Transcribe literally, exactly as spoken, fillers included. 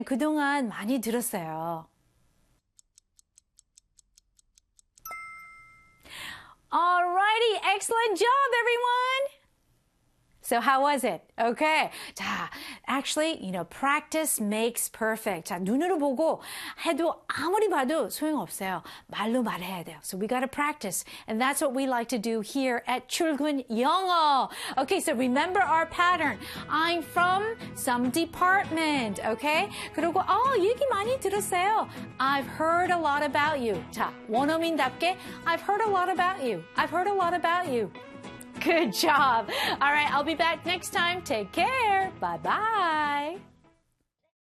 그동안 많이 들었어요. Alrighty, excellent job, everyone. So how was it? Okay. 자, actually, you know, practice makes perfect. 자, 눈으로 보고 해도 아무리 봐도 소용없어요. 말로 말해야 돼요. So we got to practice. And that's what we like to do here at 출근 영어. Okay, so remember our pattern. I'm from some department. Okay? 그리고 어, 얘기 많이 들었어요. I've heard a lot about you. 자, 원어민답게 I've heard a lot about you. I've heard a lot about you. Good job. All right, I'll be back next time. Take care. Bye-bye.